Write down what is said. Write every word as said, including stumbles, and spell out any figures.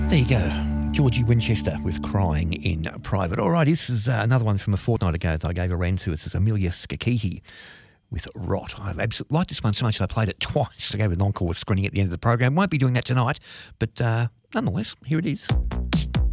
There you go. Georgie Winchester with Crying in Private. All right, this is uh, another one from a fortnight ago that I gave a rant to. This is Amelia Skakiti with Rot. I absolutely like this one so much that I played it twice. I gave it an encore screening at the end of the program. Won't be doing that tonight, but uh, nonetheless, here it is.